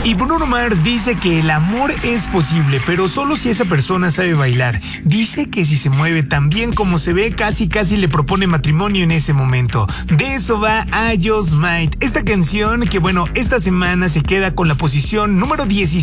Y Bruno Mars dice que el amor es posible, pero solo si esa persona sabe bailar. Dice que si se mueve tan bien como se ve, casi le propone matrimonio en ese momento. De eso va I Just Might. Esta canción que, bueno, esta semana se queda con la posición número 17